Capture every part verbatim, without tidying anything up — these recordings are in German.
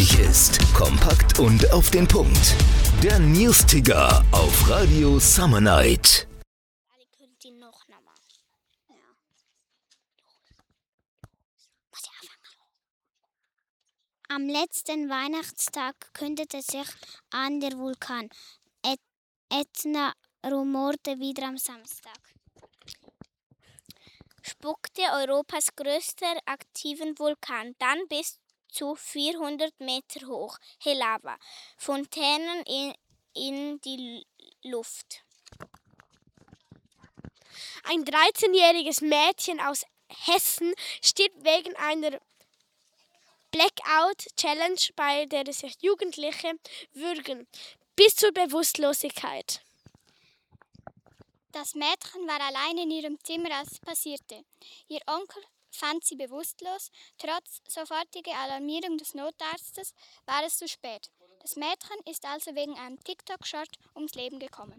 Ist kompakt und auf den Punkt. Der Newsticker auf Radio Summer Night. Alle können die noch nochmal. Ja. Muss ich anfangen? Am letzten Weihnachtstag kündete sich an der Vulkan. Et- Ätna rumorte wieder am Samstag. Spuckte Europas größter aktiven Vulkan, dann bis zu vierhundert Meter hoch, Helava, Fontänen in, in die Luft. Ein dreizehnjähriges Mädchen aus Hessen stirbt wegen einer Blackout-Challenge, bei der sich Jugendliche würgen, bis zur Bewusstlosigkeit. Das Mädchen war allein in ihrem Zimmer, als es passierte. Ihr Onkel fand sie bewusstlos. Trotz sofortiger Alarmierung des Notarztes war es zu spät. Das Mädchen ist also wegen einem TikTok-Short ums Leben gekommen.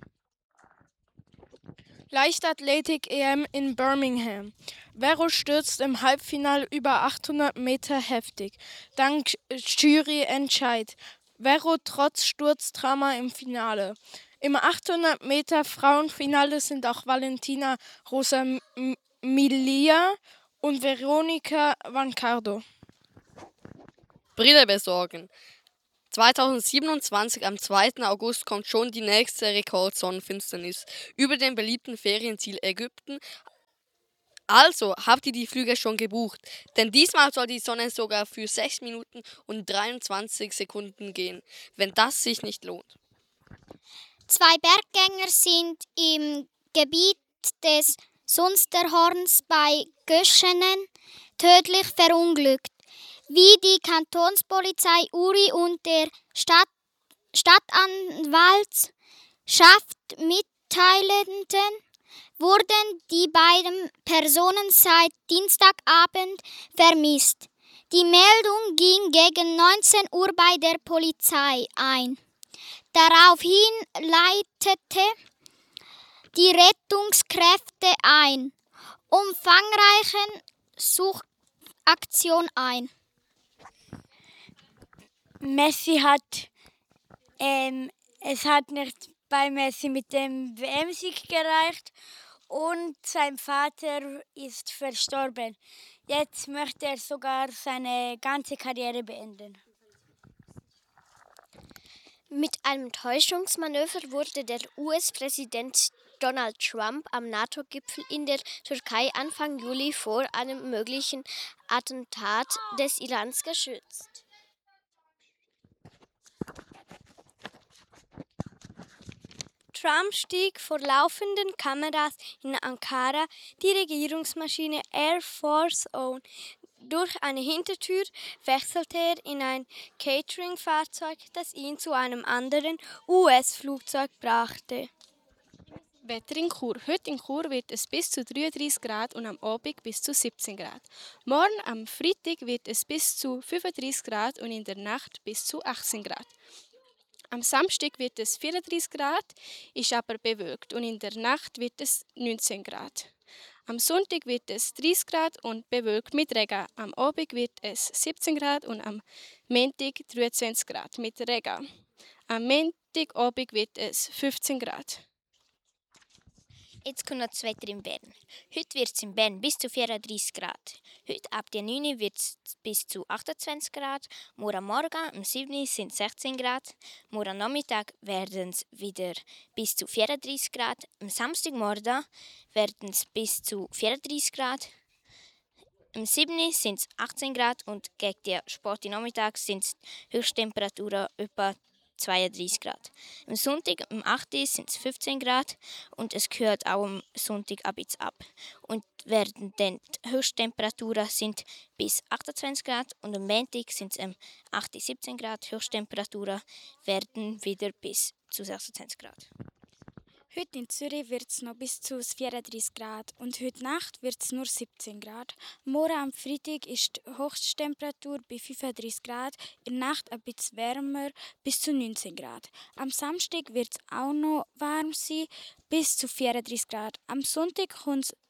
Leichtathletik-E M in Birmingham. Vero stürzt im Halbfinale über achthundert Meter heftig. Dank Juryentscheid. Vero trotz Sturztrauma im Finale. Im achthundert Meter Frauenfinale sind auch Valentina Rosamilia und Veronica Vancardo. Brille besorgen. zweitausendsiebenundzwanzig am zweiten August kommt schon die nächste Rekordsonnenfinsternis über dem beliebten Ferienziel Ägypten. Also habt ihr die Flüge schon gebucht, denn diesmal soll die Sonne sogar für sechs Minuten und dreiundzwanzig Sekunden gehen, wenn das sich nicht lohnt. Zwei Berggänger sind im Gebiet des Sunsterhorns bei Göschenen tödlich verunglückt. Wie die Kantonspolizei Uri und der Stadt, Stadtanwaltschaft mitteilten, wurden die beiden Personen seit Dienstagabend vermisst. Die Meldung ging gegen neunzehn Uhr bei der Polizei ein. Daraufhin leitete die Rettungskräfte ein umfangreiche Suchaktion ein. Messi hat, ähm, es hat nicht bei Messi mit dem W M-Sieg gereicht und sein Vater ist verstorben. Jetzt möchte er sogar seine ganze Karriere beenden. Mit einem Täuschungsmanöver wurde der U S-Präsident Donald Trump am NATO-Gipfel in der Türkei Anfang Juli vor einem möglichen Attentat des Irans geschützt. Trump stieg vor laufenden Kameras in Ankara die Regierungsmaschine Air Force One. Durch eine Hintertür wechselte er in ein Catering-Fahrzeug, das ihn zu einem anderen U S-Flugzeug brachte. Wetter in Chur. Heute in Chur wird es bis zu dreiunddreißig Grad und am Abend bis zu siebzehn Grad. Morgen am Freitag wird es bis zu fünfunddreißig Grad und in der Nacht bis zu achtzehn Grad. Am Samstag wird es vierunddreißig Grad, ist aber bewölkt und in der Nacht wird es neunzehn Grad. Am Sonntag wird es dreißig Grad und bewölkt mit Regen. Am Abend wird es siebzehn Grad und am Montag dreiundzwanzig Grad mit Regen. Am Montagabend wird es fünfzehn Grad. Jetzt kommt noch das Wetter in Bern. Heute wird es in Bern bis zu vierunddreißig Grad. Heute ab der neun Uhr wird es bis zu achtundzwanzig Grad. Morgen am Morgen um sieben Uhr sind es sechzehn Grad. Morgen am Nachmittag werden es wieder bis zu vierunddreißig Grad. Am Samstagmorgen werden es bis zu vierunddreißig Grad. Um sieben Uhr sind es achtzehn Grad und gegen den späten Nachmittag sind es Höchsttemperaturen etwa zweiunddreißig Grad. Am Sonntag um acht Uhr sind es fünfzehn Grad und es kühlt auch am Sonntag ein bisschen ab. Und werden dann die Höchsttemperaturen sind bis achtundzwanzig Grad und am Montag sind es um acht Uhr siebzehn Grad. Höchsttemperaturen werden wieder bis zu sechsundzwanzig Grad. Heute in Zürich wird es noch bis zu vierunddreißig Grad und heute Nacht wird es nur siebzehn Grad. Morgen am Freitag ist die Höchsttemperatur bei fünfunddreißig Grad, in der Nacht ein bisschen wärmer bis zu neunzehn Grad. Am Samstag wird es auch noch warm sein, bis zu vierunddreißig Grad. Am Sonntag kommt es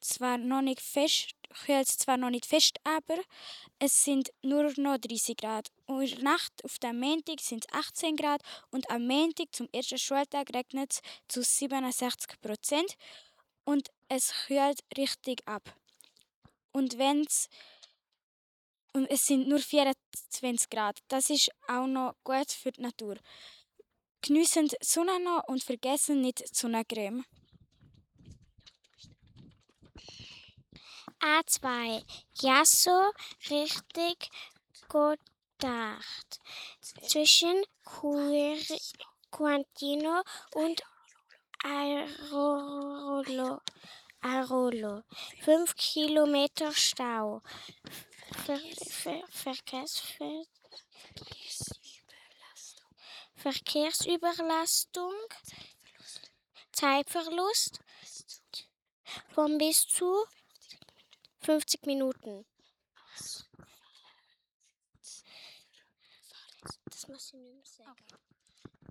zwar noch nicht fest, kühlt zwar noch nicht fest, aber es sind nur noch dreißig Grad. Und in der Nacht auf dem Montag sind es achtzehn Grad und am Montag zum ersten Schultag regnet es zu siebenundsechzig Prozent und es kühlt richtig ab. Und wenn's und es sind nur vierundzwanzig Grad. Das ist auch noch gut für die Natur. Geniessen die Sonne noch und vergessen nicht die Sonnencreme. A zwei. Yasso, richtig gedacht. Zwischen Cuantino und Airolo. Airolo. Fünf Kilometer Stau. Ver, ver, Verkehrsver Verkehrsüberlastung. Zeitverlust von bis zu fünfzig Minuten. Das muss ich nicht mehr sagen.